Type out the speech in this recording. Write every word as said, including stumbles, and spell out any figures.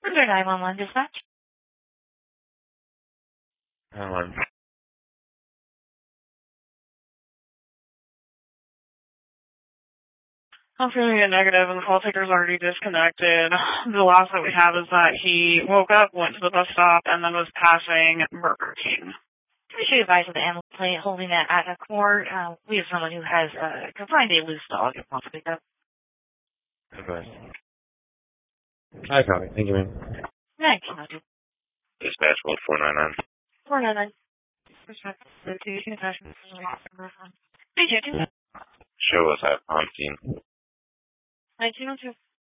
Further nine one one dispatch. nine one one. I'm feeling a negative, and the call taker's already disconnected. The last that we have is that he woke up, went to the bus stop, and then was passing Burger King. We should advise of the animal plate holding that at a court. Uh, we have someone who has uh, confined a loose dog and wants to pick up. Okay. I copy. Thank you, ma'am. Thank you. Dispatch one four nine nine. four nine nine. Dispatch the two confessions. Thank you. Show us at on scene. nineteen oh two.